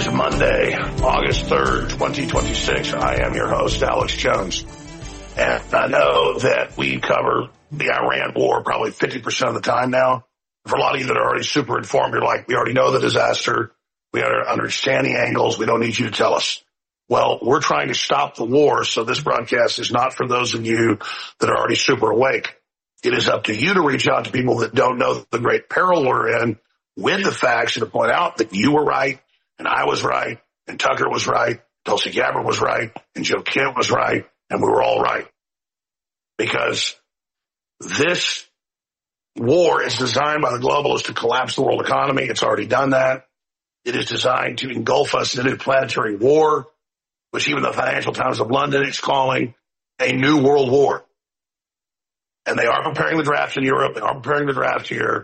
is Monday, August 3rd, 2026. I am your host, Alex Jones. And I know that we cover the Iran war probably 50% of the time now. For a lot of you that are already super informed, you're like, we already know the disaster. We understand the angles. We don't need you to tell us. Well, we're trying to stop the war, so this broadcast is not for those of you that are already super awake. It is up to you to reach out to people that don't know the great peril we're in with the facts and to point out that you were right, and I was right, and Tucker was right, Tulsi Gabbard was right, and Joe Kent was right, and we were all right. Because this war is designed by the globalists to collapse the world economy. It's already done that. It is designed to engulf us in a new planetary war, which even the Financial Times of London is calling a new world war. And they are preparing the draft in Europe. They are preparing the draft here.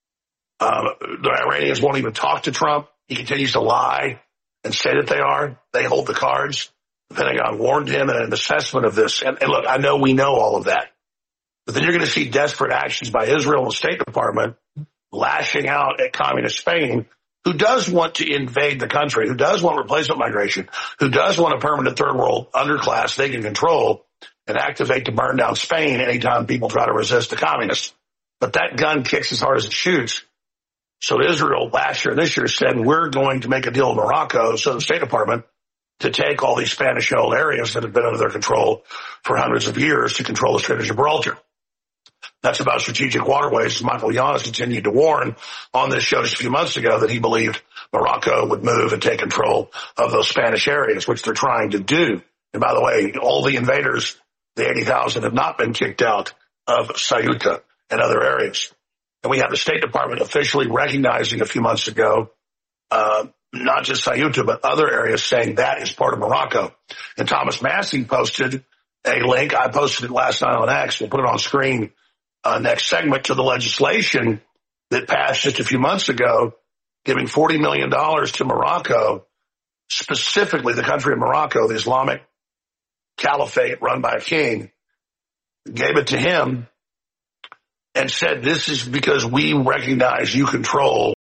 The Iranians won't even talk to Trump. He continues to lie and say that they are. They hold the cards. The Pentagon warned him in an assessment of this. And look, I know we know all of that. But then you're going to see desperate actions by Israel and the State Department lashing out at communist Spain, who does want to invade the country, who does want replacement migration, who does want a permanent third world underclass they can control and activate to burn down Spain anytime people try to resist the communists. But that gun kicks as hard as it shoots. So Israel last year and this year said, we're going to make a deal with Morocco, so the State Department, to take all these Spanish-held areas that have been under their control for hundreds of years to control the Strait of Gibraltar. That's about strategic waterways. Michael Yanis continued to warn on this show just a few months ago that he believed Morocco would move and take control of those Spanish areas, which they're trying to do. And by the way, all the invaders, the 80,000, have not been kicked out of Ceuta and other areas. And we have the State Department officially recognizing a few months ago, not just Ceuta, but other areas, saying that is part of Morocco. And Thomas Massie posted a link. I posted it last night on X. We'll put it on screen next segment, to the legislation that passed just a few months ago, giving $40 million to Morocco, specifically the country of Morocco, the Islamic caliphate run by a king, gave it to him and said, this is because we recognize you control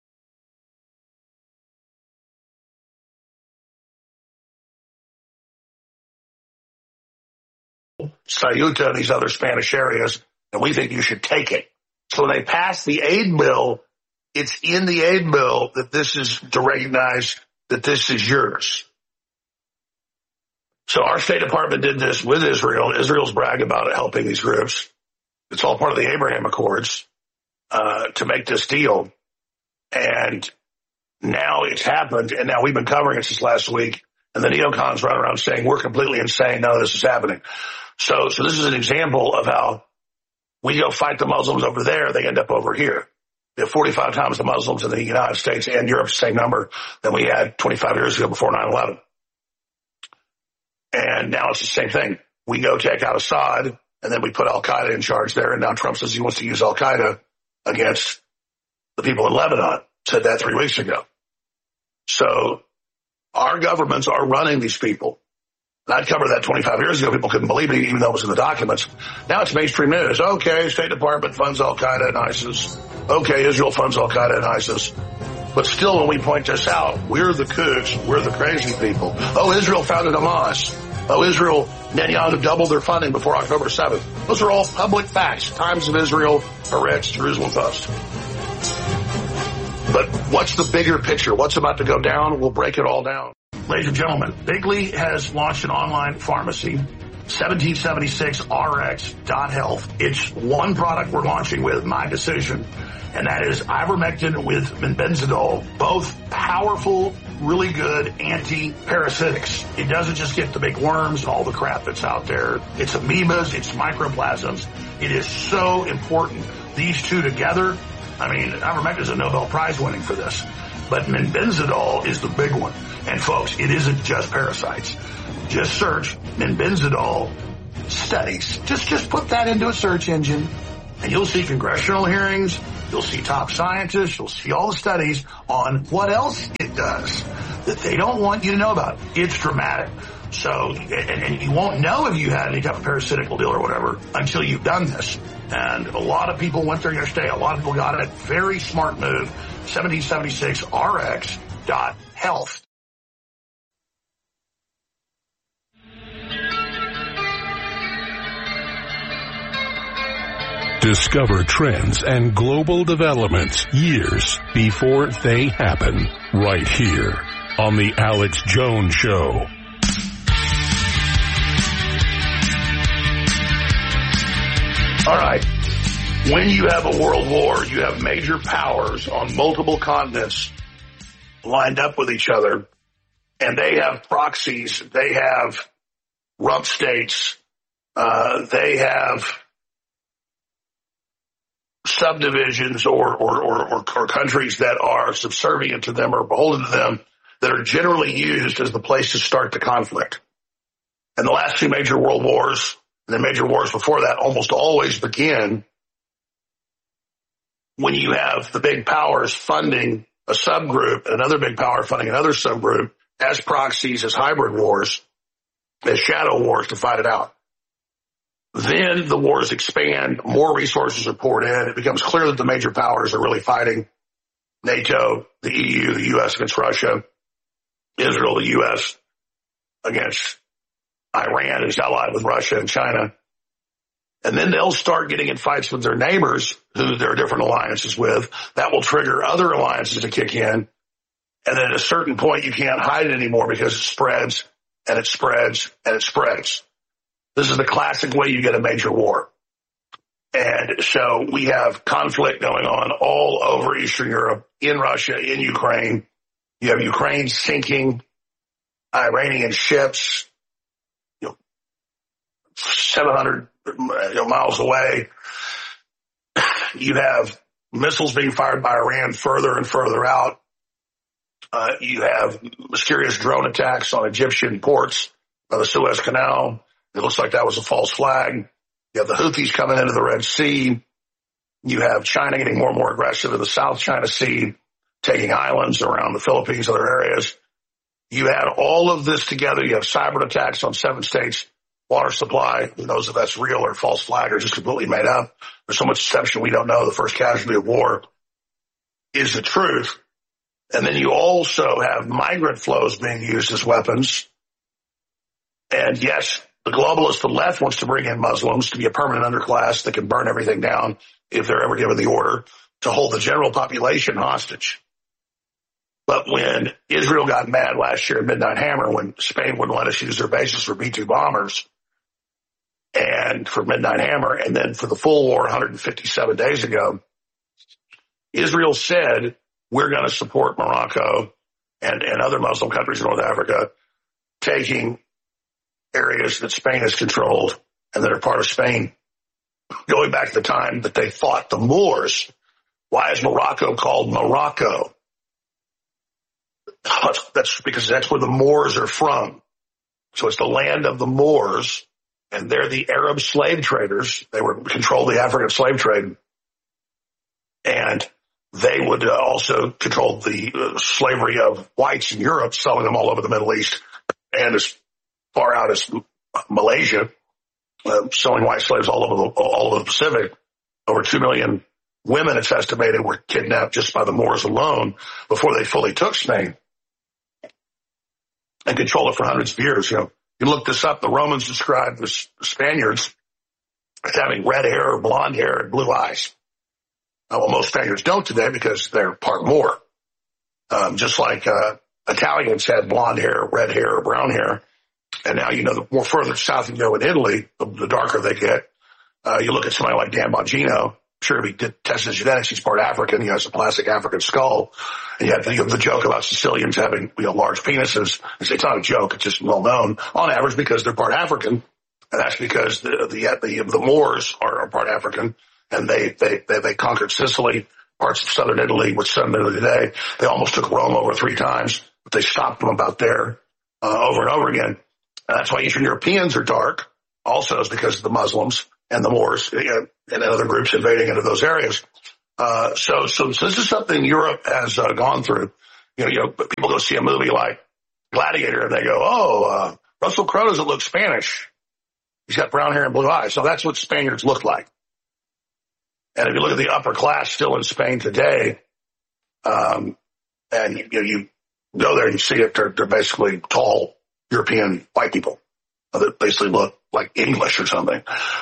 Ceuta and these other Spanish areas, and we think you should take it. So when they pass the aid bill, it's in the aid bill that this is to recognize that this is yours. So our State Department did this with Israel. Israel's bragged about it, helping these groups. It's all part of the Abraham Accords to make this deal. And now it's happened, and now we've been covering it since last week, and the neocons run around saying we're completely insane. None of this is happening. So this is an example of how we go fight the Muslims over there, they end up over here. We have 45 times the Muslims in the United States and Europe, the same number than we had 25 years ago before 9/11. And now it's the same thing. We go take out Assad, and then we put Al-Qaeda in charge there, and now Trump says he wants to use Al-Qaeda against the people in Lebanon. Said that 3 weeks ago. So our governments are running these people. I'd covered that 25 years ago. People couldn't believe it, even though it was in the documents. Now it's mainstream news. Okay, State Department funds Al-Qaeda and ISIS. Okay, Israel funds Al-Qaeda and ISIS. But still, when we point this out, we're the kooks. We're the crazy people. Oh, Israel founded Hamas. Oh, Israel, Netanyahu doubled their funding before October 7th. Those are all public facts. Times of Israel, Haaretz, Jerusalem Post. But what's the bigger picture? What's about to go down? We'll break it all down. Ladies and gentlemen, Bigley has launched an online pharmacy, 1776rx.health. It's one product we're launching with, my decision, and that is ivermectin with benzidol, both powerful, really good anti-parasitics. It doesn't just get the big worms and all the crap that's out there. It's amoebas, it's microplasms. It is so important. These two together, I mean, ivermectin is a Nobel Prize winning for this, but benzidol is the big one. And folks, it isn't just parasites. Just search benzidol studies. Just put that into a search engine, and you'll see congressional hearings. You'll see top scientists. You'll see all the studies on what else it does that they don't want you to know about. It's dramatic. So, and you won't know if you had any type of parasitical deal or whatever until you've done this. And a lot of people went there yesterday. A lot of people got it. Very smart move. 1776rx.health. health. Discover trends and global developments years before they happen, right here on The Alex Jones Show. All right. When you have a world war, you have major powers on multiple continents lined up with each other, and they have proxies, they have rump states, they have subdivisions or countries that are subservient to them or beholden to them that are generally used as the place to start the conflict. And the last two major world wars and the major wars before that almost always begin when you have the big powers funding a subgroup and another big power funding another subgroup as proxies, as hybrid wars, as shadow wars to fight it out. Then the wars expand, more resources are poured in. It becomes clear that the major powers are really fighting NATO, the EU, the U.S. against Russia, Israel, the U.S. against Iran, who's allied with Russia and China. And then they'll start getting in fights with their neighbors, who there are different alliances with. That will trigger other alliances to kick in. And then at a certain point, you can't hide it anymore because it spreads and it spreads and it spreads. This is the classic way you get a major war. And so we have conflict going on all over Eastern Europe, in Russia, in Ukraine. You have Ukraine sinking Iranian ships, 700 miles away. You have missiles being fired by Iran further and further out. You have mysterious drone attacks on Egyptian ports by the Suez Canal. It looks like that was a false flag. You have the Houthis coming into the Red Sea. You have China getting more and more aggressive in the South China Sea, taking islands around the Philippines, other areas. You had all of this together. You have cyber attacks on 7 states' water supply. Who knows if that's real or false flag or just completely made up? There's so much deception we don't know. The first casualty of war is the truth. And then you also have migrant flows being used as weapons. And yes, the globalist, the left, wants to bring in Muslims to be a permanent underclass that can burn everything down if they're ever given the order to hold the general population hostage. But when Israel got mad last year at Midnight Hammer, when Spain wouldn't let us use their bases for B-2 bombers and for Midnight Hammer, and then for the full war 157 days ago, Israel said, we're going to support Morocco and other Muslim countries in North Africa taking areas that Spain has controlled and that are part of Spain, going back to the time that they fought the Moors. Why is Morocco called Morocco? That's because that's where the Moors are from. So it's the land of the Moors, and they're the Arab slave traders. They controlled the African slave trade, and they would also control the slavery of whites in Europe, selling them all over the Middle East and as far out as Malaysia, selling white slaves all over the Pacific. Over 2 million women, it's estimated, were kidnapped just by the Moors alone before they fully took Spain and controlled it for hundreds of years. You look this up. The Romans described the Spaniards as having red hair or blonde hair and blue eyes. Well, most Spaniards don't today because they're part Moor. Just like Italians had blonde hair, red hair, or brown hair. And now, the more further south you go in Italy, the darker they get. You look at somebody like Dan Bongino. Sure, if he did test his genetics, he's part African. He has a plastic African skull. And you have the joke about Sicilians having large penises. It's not a joke. It's just well known on average because they're part African. And that's because the Moors are part African. And they conquered Sicily, parts of southern Italy, which southern Italy today. They almost took Rome over 3 times, but they stopped them about there over and over again. And that's why Eastern Europeans are dark. Also, is because of the Muslims and the Moors and other groups invading into those areas. So this is something Europe has gone through. People go see a movie like Gladiator and they go, Russell Crowe doesn't look Spanish. He's got brown hair and blue eyes. So that's what Spaniards look like. And if you look at the upper class still in Spain today, and you Go there and you see it. They're basically tall European white people that basically look like English or something.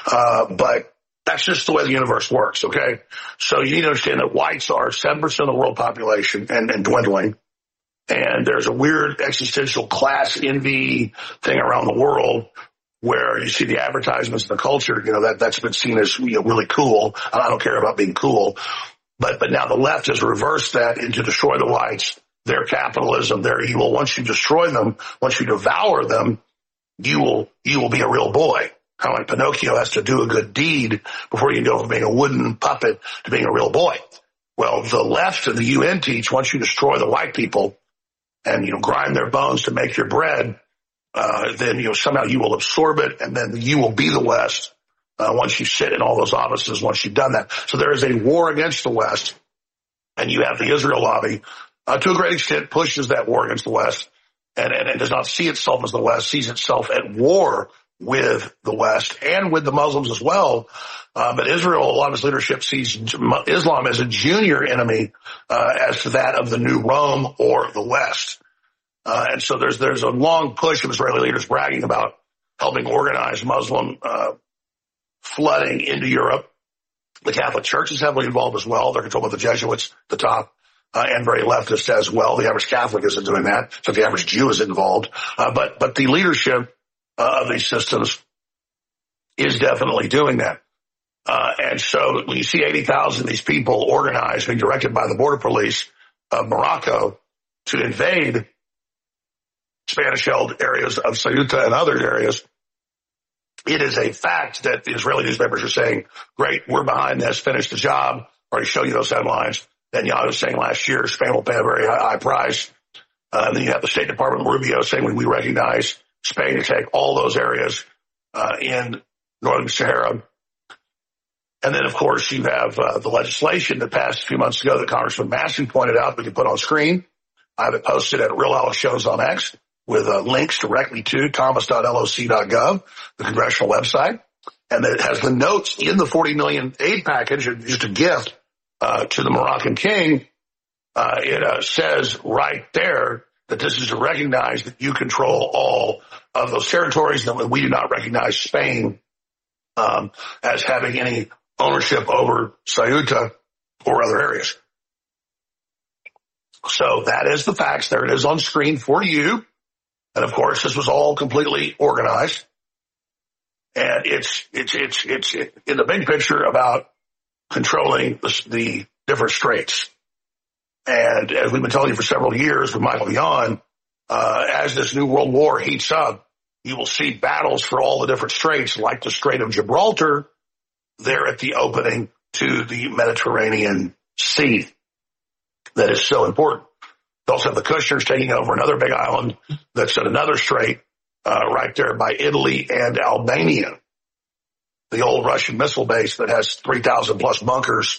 But that's just the way the universe works, okay? So you need to understand that whites are 7% of the world population and dwindling. And there's a weird existential class envy thing around the world where you see the advertisements and the culture, that's been seen as, really cool. And I don't care about being cool. But now the left has reversed that into destroy the whites, their capitalism, their evil. Once you destroy them, once you devour them, you will be a real boy. Kind of like Pinocchio has to do a good deed before you can go from being a wooden puppet to being a real boy. Well, the left and the UN teach once you destroy the white people and, grind their bones to make your bread, then, somehow you will absorb it and then you will be the West, once you sit in all those offices, once you've done that. So there is a war against the West, and you have the Israel lobby, to a great extent pushes that war against the West and does not see itself as the West, sees itself at war with the West and with the Muslims as well. But Israel, a lot of its leadership sees Islam as a junior enemy, as to that of the new Rome or the West. And so there's a long push of Israeli leaders bragging about helping organize Muslim, flooding into Europe. The Catholic Church is heavily involved as well. They're controlled by the Jesuits, the top, and very leftist as well. The average Catholic isn't doing that, so the average Jew is involved. But the leadership of these systems is definitely doing that. And so when you see 80,000 of these people organized, being directed by the border police of Morocco to invade Spanish-held areas of Ceuta and other areas, it is a fact that the Israeli newspapers are saying, great, we're behind this, finish the job. Already showed you those headlines. Netanyahu was saying last year, Spain will pay a very high price. Then you have the State Department, Rubio, saying we recognize Spain to take all those areas in northern Sahara. And then, of course, you have the legislation that passed a few months ago that Congressman Massey pointed out we can put on screen. I have it posted at Real Alex Jones on X with links directly to thomas.loc.gov, the congressional website. And it has the notes in the $40 million aid package, just a gift to the Moroccan king. It says right there that this is to recognize that you control all of those territories, and that we do not recognize Spain as having any ownership over Ceuta or other areas. So that is the facts. There it is on screen for you. And of course, this was all completely organized. And it's in the big picture about controlling the different straits. And as we've been telling you for several years with Michael Yon, as this new world war heats up, you will see battles for all the different straits, like the Strait of Gibraltar, there at the opening to the Mediterranean Sea. That is so important. You also have the Kushners taking over another big island that's at another strait, right there by Italy and Albania. The old Russian missile base that has 3,000 plus bunkers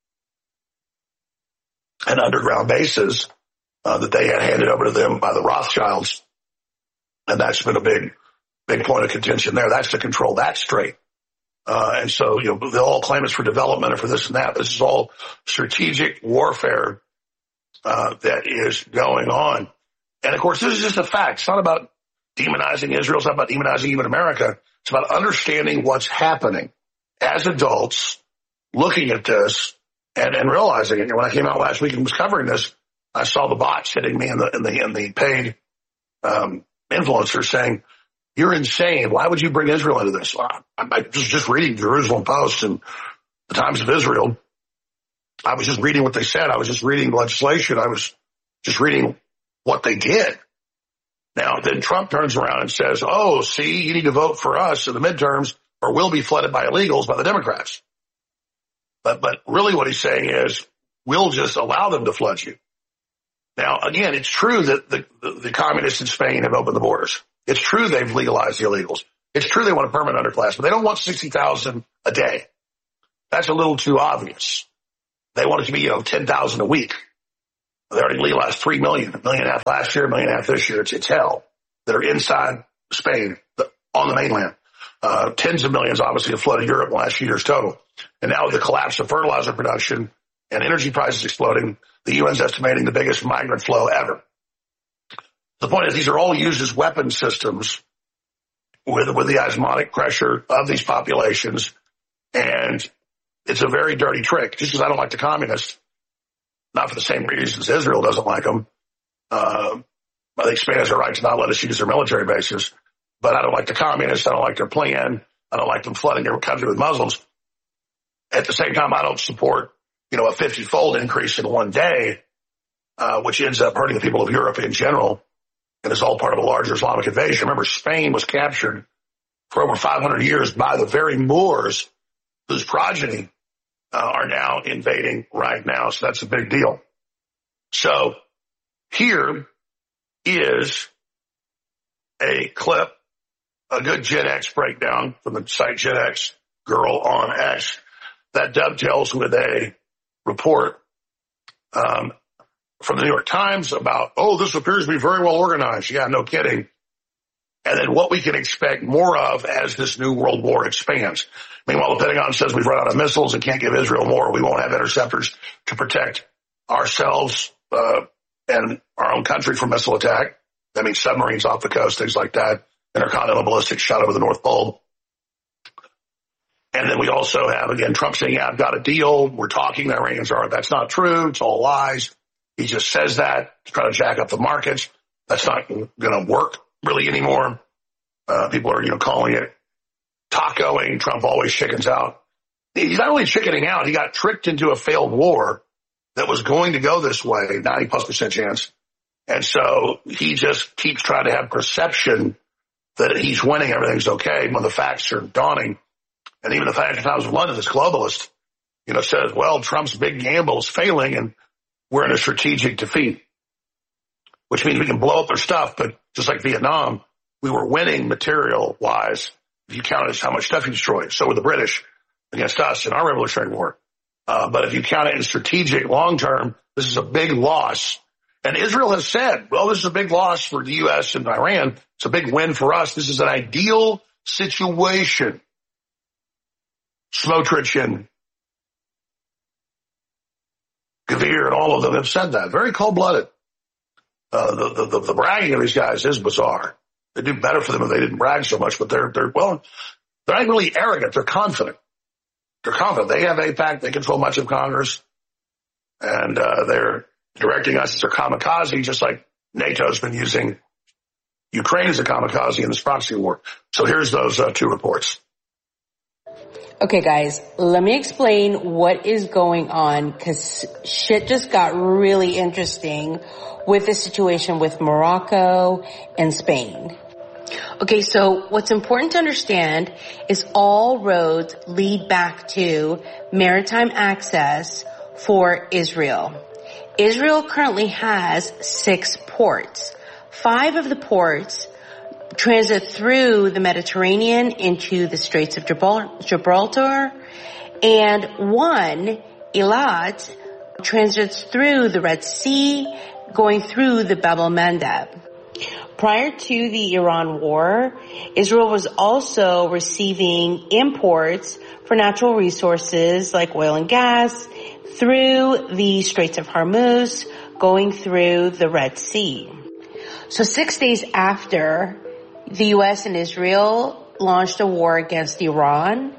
and underground bases that they had handed over to them by the Rothschilds. And that's been a big point of contention there. That's to control that strait. And so, they'll all claim it's for development or for this and that. This is all strategic warfare that is going on. And of course, this is just a fact. It's not about demonizing Israel. It's not about demonizing even America. It's about understanding what's happening as adults, looking at this and realizing it. And when I came out last week and was covering this, I saw the bots hitting me in the paid influencers saying, "You're insane. Why would you bring Israel into this?" Well, I was just reading Jerusalem Post and the Times of Israel. I was just reading what they said. I was just reading the legislation. I was just reading what they did. Now, then Trump turns around and says, "Oh, see, you need to vote for us in the midterms or we'll be flooded by illegals by the Democrats." But really what he's saying is, we'll just allow them to flood you. Now, again, it's true that the communists in Spain have opened the borders. It's true they've legalized the illegals. It's true they want a permanent underclass, but they don't want 60,000 a day. That's a little too obvious. They want it to be, 10,000 a week. They already legalized 3 million, 1.5 million last year, 1.5 million this year. It's hell that are inside Spain on the mainland. Tens of millions obviously have flooded Europe in the last few years total. And now with the collapse of fertilizer production and energy prices exploding, the UN's estimating the biggest migrant flow ever. The point is these are all used as weapon systems with the osmotic pressure of these populations. And it's a very dirty trick. Just as I don't like the communists, not for the same reasons Israel doesn't like them. I think Spain has a right to not let us use their military bases. But I don't like the communists. I don't like their plan. I don't like them flooding their country with Muslims. At the same time, I don't support, a 50-fold increase in one day, which ends up hurting the people of Europe in general. And is all part of a larger Islamic invasion. Remember, Spain was captured for over 500 years by the very Moors whose progeny are now invading right now. So that's a big deal. So here is a clip, a good Gen X breakdown from the site Gen X Girl on X that dovetails with a report from the New York Times about, this appears to be very well organized. Yeah, no kidding. And then what we can expect more of as this new world war expands. Meanwhile, the Pentagon says we've run out of missiles and can't give Israel more. We won't have interceptors to protect ourselves and our own country from missile attack. That means submarines off the coast, things like that. Intercontinental ballistics shot over the North Pole. And then we also have, again, Trump saying, yeah, I've got a deal. We're talking. The Iranians are. That's not true. It's all lies. He just says that to try to jack up the markets. That's not going to work really anymore. People are, calling it tacoing. Trump always chickens out. He's not only chickening out. He got tricked into a failed war that was going to go this way, 90+% chance. And so he just keeps trying to have perception that he's winning, everything's okay, when the facts are dawning. And even the Financial Times of London, this globalist, says, well, Trump's big gamble is failing and we're in a strategic defeat, which means we can blow up their stuff. But just like Vietnam, we were winning material-wise if you counted as how much stuff you destroyed. So were the British against us in our Revolutionary War. But if you count it in strategic long-term, this is a big loss. And Israel has said, well, this is a big loss for the U.S. and Iran. It's a big win for us. This is an ideal situation. Smotrich and Gavir and all of them have said that. Very cold-blooded. The bragging of these guys is bizarre. They'd do better for them if they didn't brag so much, but they're not really arrogant. They're confident. They're confident. They have AIPAC. They control much of Congress. And they're directing us as a kamikaze, just like NATO's been using Ukraine as a kamikaze in this proxy war. So here's those two reports. Okay, guys, let me explain what is going on, because shit just got really interesting with the situation with Morocco and Spain. Okay, so what's important to understand is all roads lead back to maritime access for Israel. Israel currently has 6 ports. 5 of the ports transit through the Mediterranean into the Straits of Gibraltar, and 1, Eilat, transits through the Red Sea, going through the Bab el-Mandeb. Prior to the Iran war, Israel was also receiving imports for natural resources like oil and gas through the Straits of Hormuz, going through the Red Sea. So 6 days after the U.S. and Israel launched a war against Iran,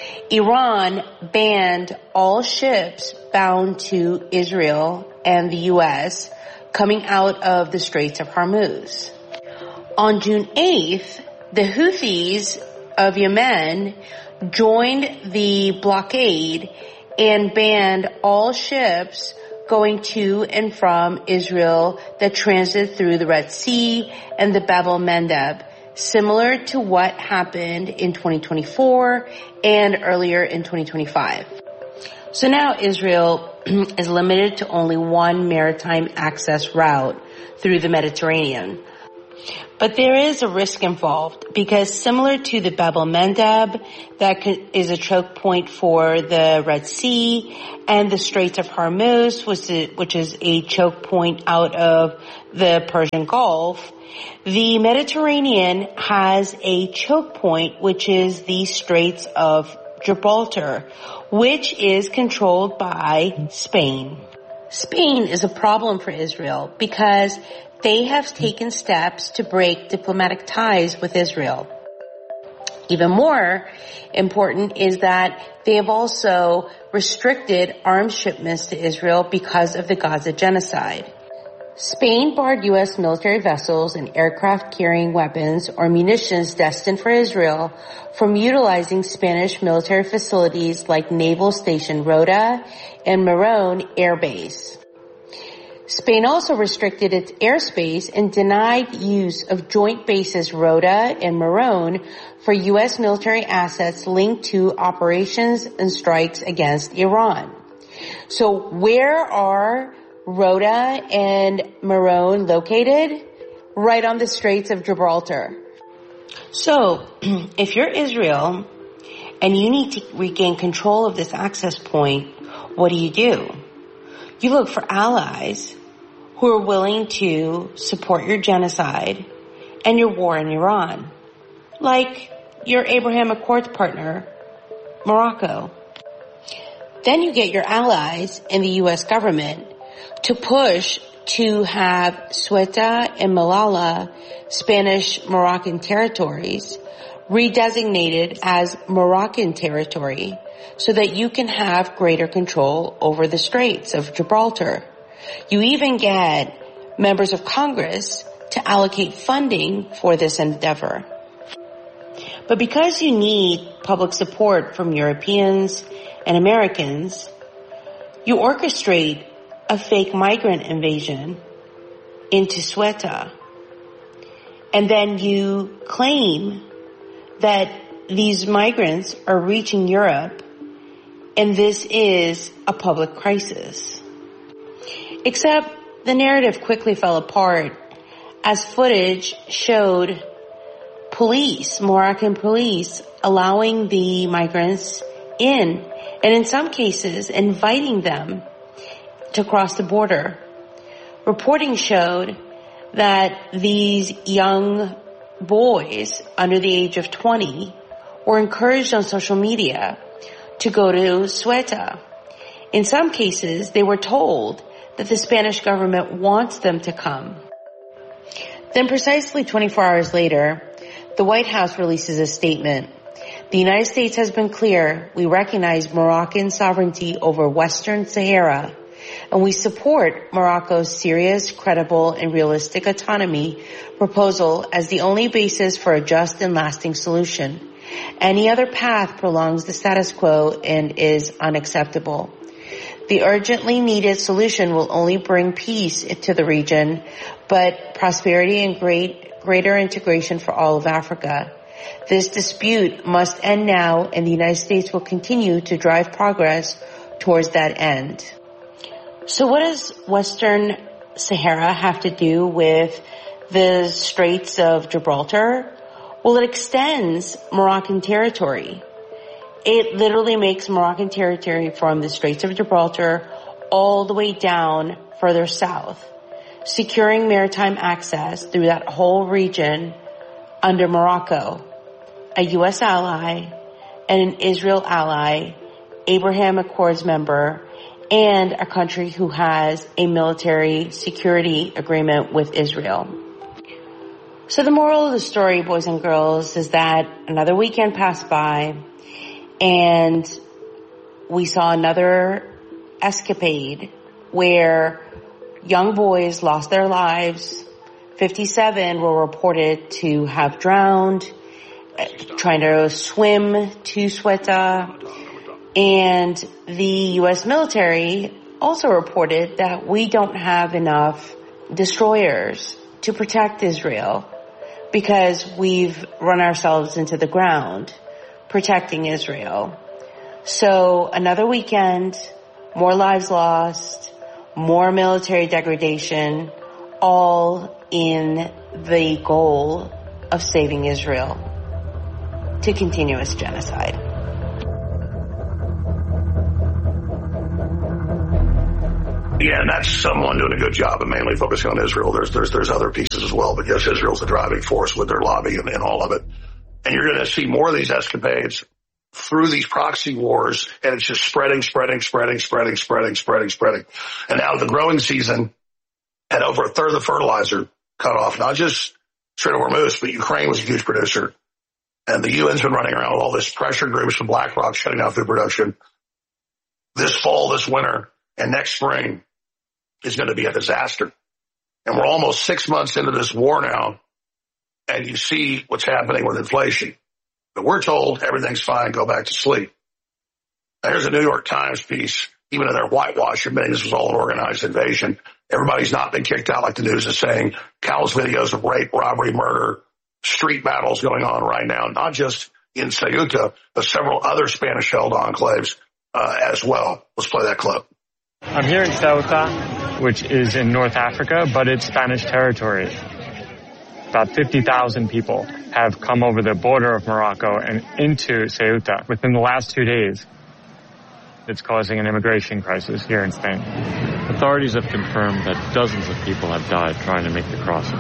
Iran banned all ships bound to Israel and the U.S. coming out of the Straits of Hormuz. On June 8th, the Houthis of Yemen joined the blockade and banned all ships going to and from Israel that transit through the Red Sea and the Bab el-Mandeb, similar to what happened in 2024 and earlier in 2025. So now Israel is limited to only one maritime access route through the Mediterranean. But there is a risk involved, because similar to the Bab el-Mandeb, that is a choke point for the Red Sea, and the Straits of Hormuz, which is a choke point out of the Persian Gulf, the Mediterranean has a choke point, which is the Straits of Gibraltar, which is controlled by Spain. Spain is a problem for Israel because they have taken steps to break diplomatic ties with Israel. Even more important is that they have also restricted arms shipments to Israel because of the Gaza genocide. Spain barred U.S. military vessels and aircraft carrying weapons or munitions destined for Israel from utilizing Spanish military facilities like Naval Station Rota and Meron Air Base. Spain also restricted its airspace and denied use of joint bases Rota and Meron for U.S. military assets linked to operations and strikes against Iran. So where are Rota and Meron located? Right on the Straits of Gibraltar. So, if you're Israel and you need to regain control of this access point, what do? You look for allies who are willing to support your genocide and your war in Iran, like your Abraham Accords partner, Morocco. Then you get your allies in the U.S. government to push to have Ceuta and Melilla, Spanish-Moroccan territories, redesignated as Moroccan territory so that you can have greater control over the Straits of Gibraltar. You even get members of Congress to allocate funding for this endeavor. But because you need public support from Europeans and Americans, you orchestrate a fake migrant invasion into Ceuta. And then you claim that these migrants are reaching Europe and this is a public crisis. Except the narrative quickly fell apart as footage showed Moroccan police allowing the migrants in, and in some cases inviting them to cross the border. Reporting showed that these young boys under the age of 20 were encouraged on social media to go to Ceuta. In some cases, they were told that the Spanish government wants them to come. Then precisely 24 hours later, the White House releases a statement. The United States has been clear. We recognize Moroccan sovereignty over Western Sahara, and we support Morocco's serious, credible, and realistic autonomy proposal as the only basis for a just and lasting solution. Any other path prolongs the status quo and is unacceptable. The urgently needed solution will only bring peace to the region, but prosperity and greater integration for all of Africa. This dispute must end now, and the United States will continue to drive progress towards that end. So what does Western Sahara have to do with the Straits of Gibraltar? Well, it extends Moroccan territory. It literally makes Moroccan territory from the Straits of Gibraltar all the way down further south, securing maritime access through that whole region under Morocco, a U.S. ally and an Israel ally, Abraham Accords member, and a country who has a military security agreement with Israel. So the moral of the story, boys and girls, is that another weekend passed by and we saw another escapade where young boys lost their lives. 57 were reported to have drowned, trying to swim to Ceuta. And the U.S. military also reported that we don't have enough destroyers to protect Israel because we've run ourselves into the ground protecting Israel. So another weekend, more lives lost, more military degradation, all in the goal of saving Israel to continuous genocide. Yeah, and that's someone doing a good job of mainly focusing on Israel. There's other pieces as well, but yes, Israel's the driving force with their lobby and all of it. And you're going to see more of these escapades through these proxy wars, and it's just spreading. And now the growing season, had over a third of the fertilizer cut off, not just Strait of Hormuz, but Ukraine was a huge producer. And the UN's been running around with all this pressure groups from BlackRock shutting down food production. This fall, this winter, and next spring is going to be a disaster. And we're almost 6 months into this war now, and you see what's happening with inflation. But we're told everything's fine, go back to sleep. Now, here's a New York Times piece, even in their whitewash, admitting this was all an organized invasion. Everybody's not been kicked out like the news is saying. Countless videos of rape, robbery, murder, street battles going on right now, not just in Ceuta, but several other Spanish-held enclaves as well. Let's play that clip. I'm here in Ceuta, which is in North Africa, but it's Spanish territory. About 50,000 people have come over the border of Morocco and into Ceuta within the last 2 days. It's causing an immigration crisis here in Spain. Authorities have confirmed that dozens of people have died trying to make the crossing.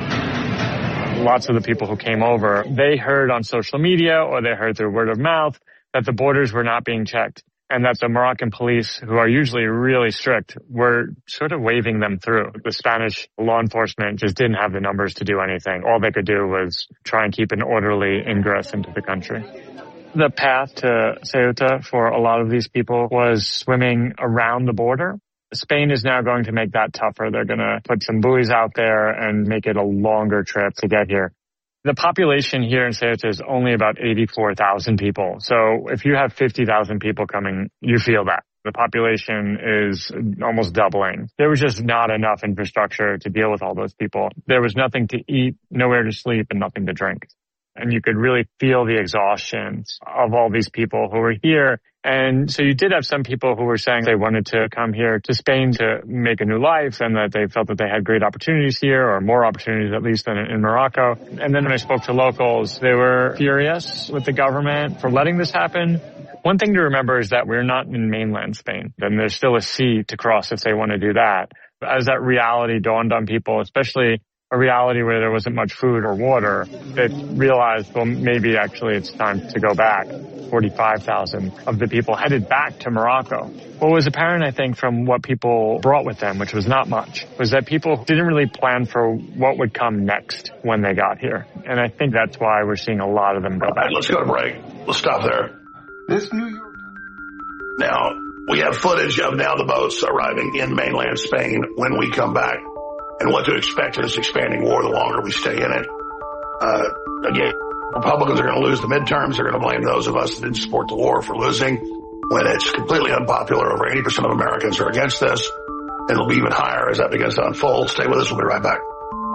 Lots of the people who came over, they heard on social media or they heard through word of mouth that the borders were not being checked and that the Moroccan police, who are usually really strict, were sort of waving them through. The Spanish law enforcement just didn't have the numbers to do anything. All they could do was try and keep an orderly ingress into the country. The path to Ceuta for a lot of these people was swimming around the border. Spain is now going to make that tougher. They're going to put some buoys out there and make it a longer trip to get here. The population here in Ceuta is only about 84,000 people. So if you have 50,000 people coming, you feel that. The population is almost doubling. There was just not enough infrastructure to deal with all those people. There was nothing to eat, nowhere to sleep, and nothing to drink. And you could really feel the exhaustion of all these people who were here. And so you did have some people who were saying they wanted to come here to Spain to make a new life and that they felt that they had great opportunities here, or more opportunities at least than in Morocco. And then when I spoke to locals, they were furious with the government for letting this happen. One thing to remember is that we're not in mainland Spain, and there's still a sea to cross if they want to do that. As that reality dawned on people, especially a reality where there wasn't much food or water, they realized, well, maybe actually it's time to go back. 45,000 of the people headed back to Morocco. What was apparent, I think, from what people brought with them, which was not much, was that people didn't really plan for what would come next when they got here. And I think that's why we're seeing a lot of them go back. Let's go to break. Let's stop there. This New York. Now, we have footage of now the boats arriving in mainland Spain when we come back, and what to expect in this expanding war the longer we stay in it. Again, Republicans are going to lose the midterms. They're going to blame those of us that didn't support the war for losing, when it's completely unpopular. Over 80% of Americans are against this. And it'll be even higher as that begins to unfold. Stay with us. We'll be right back.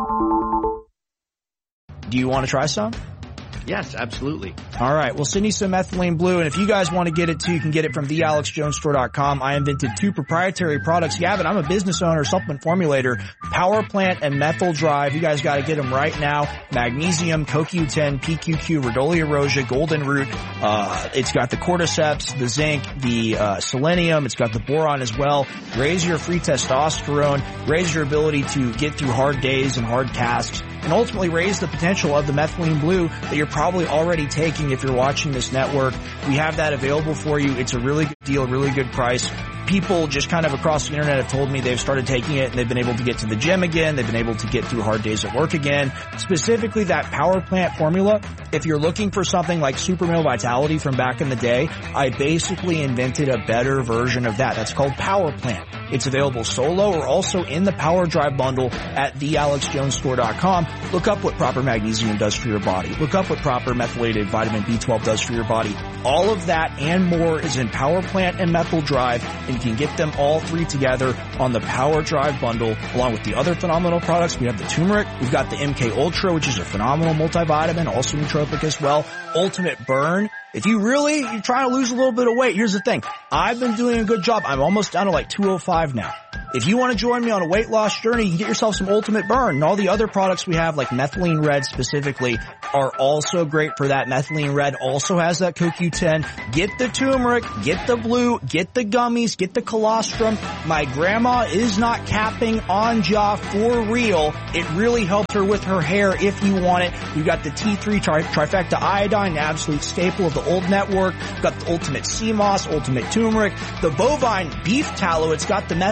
Do you want to try some? Yes, absolutely. All right. Well, send me some methylene blue. And if you guys want to get it too, you can get it from thealexjonesstore.com. I invented 2 proprietary products. You have it. I'm a business owner, supplement formulator, Power Plant and Methyl Drive. You guys got to get them right now. Magnesium, CoQ10, PQQ, Rhodolia rosea, Golden Root. It's got the cordyceps, the zinc, the selenium. It's got the boron as well. Raise your free testosterone. Raise your ability to get through hard days and hard tasks. And ultimately raise the potential of the methylene blue that you're probably already taking if you're watching this network. We have that available for you. It's a really good deal, really good price. People just kind of across the internet have told me they've started taking it and they've been able to get to the gym again. They've been able to get through hard days at work again. Specifically that Power Plant formula, if you're looking for something like Super Male Vitality from back in the day, I basically invented a better version of that. That's called Power Plant. It's available solo or also in the Power Drive bundle at thealexjonesstore.com. Look up what proper magnesium does for your body. Look up what proper methylated vitamin B12 does for your body. All of that and more is in Power Plant and Methyl Drive, and you can get them all 3 together on the Power Drive bundle, along with the other phenomenal products. We have the turmeric, we've got the MK Ultra, which is a phenomenal multivitamin, also nootropic as well. Ultimate Burn. If you're trying to lose a little bit of weight, here's the thing. I've been doing a good job. I'm almost down to like 205 now. If you want to join me on a weight loss journey, you can get yourself some Ultimate Burn. And all the other products we have, like Methylene Red specifically, are also great for that. Methylene Red also has that CoQ10. Get the turmeric, get the blue, get the gummies, get the colostrum. My grandma is not capping on jaw for real. It really helps her with her hair if you want it. You got the T3 trifecta iodine, an absolute staple of the old network. Got the Ultimate Sea Moss, Ultimate Turmeric, the bovine beef tallow. It's got the methylene blue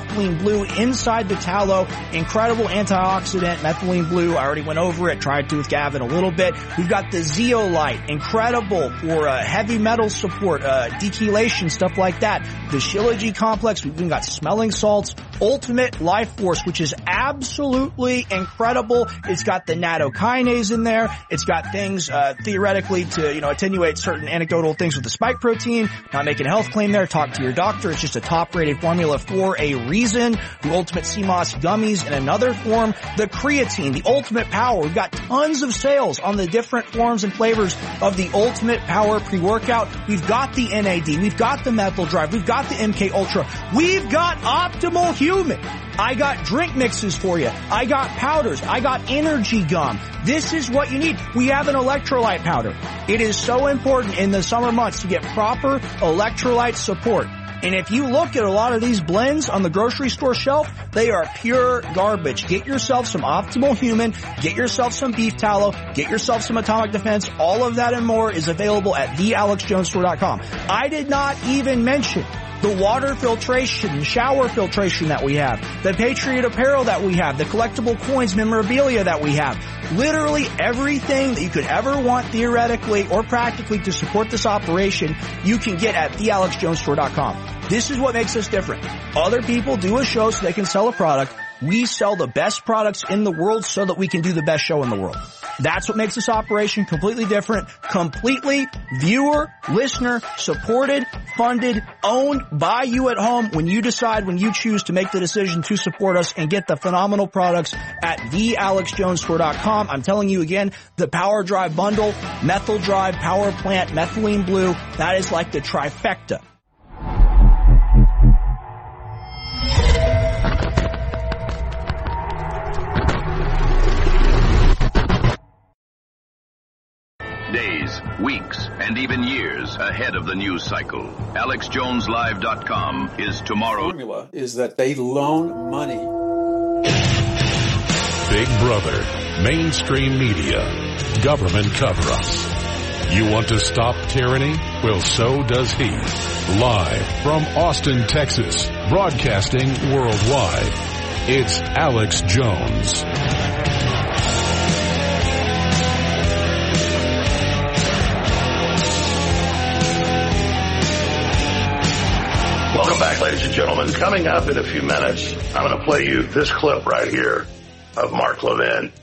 blue inside the tallow. Incredible antioxidant, methylene blue. I already went over it, tried to with Gavin a little bit. We've got the zeolite, incredible for heavy metal support, dechelation, stuff like that. The Shilajit complex, we've even got smelling salts, Ultimate Life Force, which is absolutely incredible. It's got the nattokinase in there. It's got things theoretically to attenuate certain anecdotal things with the spike protein. Not making a health claim there. Talk to your doctor. It's just a top-rated formula for a reason. The Ultimate CMOS gummies in another form. The creatine, the Ultimate Power. We've got tons of sales on the different forms and flavors of the Ultimate Power pre-workout. We've got the NAD. We've got the Methyl Drive. We've got the MK Ultra. We've got Optimal Human. I got drink mixes for you. I got powders. I got energy gum. This is what you need. We have an electrolyte powder. It is so important in the summer months to get proper electrolyte support. And if you look at a lot of these blends on the grocery store shelf, they are pure garbage. Get yourself some Optimal Human. Get yourself some beef tallow. Get yourself some Atomic Defense. All of that and more is available at thealexjonesstore.com. I did not even mention the water filtration, shower filtration that we have, the Patriot apparel that we have, the collectible coins, memorabilia that we have. Literally everything that you could ever want theoretically or practically to support this operation, you can get at thealexjonesstore.com. This is what makes us different. Other people do a show so they can sell a product. We sell the best products in the world so that we can do the best show in the world. That's what makes this operation completely different, completely viewer, listener, supported, funded, owned by you at home when you decide, when you choose to make the decision to support us and get the phenomenal products at thealexjonesstore.com. I'm telling you again, the Power Drive bundle, Methyl Drive, Power Plant, Methylene Blue, that is like the trifecta. Days, weeks, and even years ahead of the news cycle. AlexJonesLive.com is tomorrow. The formula is that they loan money. Big Brother, mainstream media, government cover-ups. You want to stop tyranny? Well, so does he. Live from Austin, Texas, broadcasting worldwide, it's Alex Jones. Welcome back, ladies and gentlemen. Coming up in a few minutes, I'm going to play you this clip right here of Mark Levin.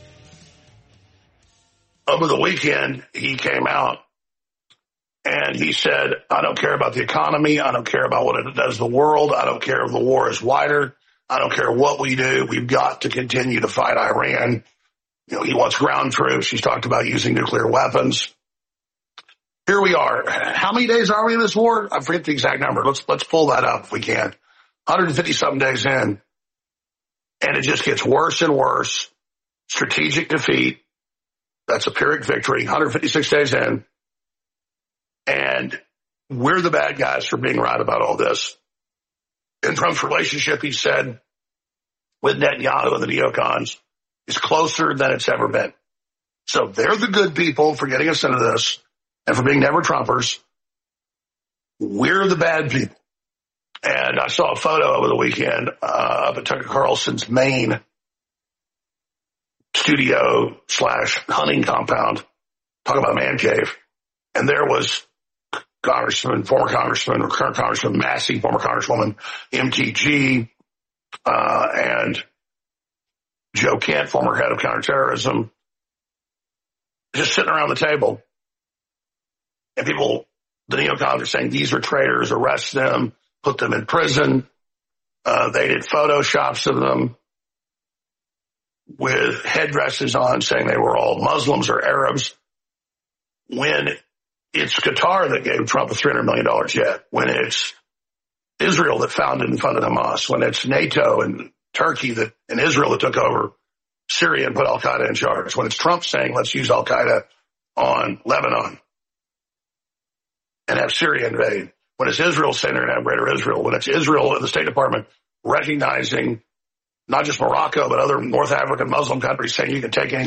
Over the weekend, he came out and he said, I don't care about the economy. I don't care about what it does to the world. I don't care if the war is wider. I don't care what we do. We've got to continue to fight Iran. He wants ground troops. He's talked about using nuclear weapons. Here we are. How many days are we in this war? I forget the exact number. Let's pull that up if we can. 150-something days in. And it just gets worse and worse. Strategic defeat. That's a Pyrrhic victory. 156 days in. And we're the bad guys for being right about all this. In Trump's relationship, he said, with Netanyahu and the neocons, is closer than it's ever been. So they're the good people for getting us into this. And for being never Trumpers, we're the bad people. And I saw a photo over the weekend up at Tucker Carlson's main studio / hunting compound. Talk about a man cave. And there was Congressman, former Congressman, or current Congressman Massey, former Congresswoman MTG, and Joe Kent, former head of counterterrorism, just sitting around the table. And people, the neocons are saying these are traitors, arrest them, put them in prison. They did photoshops of them with headdresses on saying they were all Muslims or Arabs. When it's Qatar that gave Trump a $300 million jet, when it's Israel that founded and funded Hamas, when it's NATO and Turkey and Israel that took over Syria and put al-Qaeda in charge, when it's Trump saying let's use al-Qaeda on Lebanon and have Syria invade, when it's Israel saying they're going to have greater Israel, when it's Israel and the State Department recognizing not just Morocco, but other North African Muslim countries saying you can take any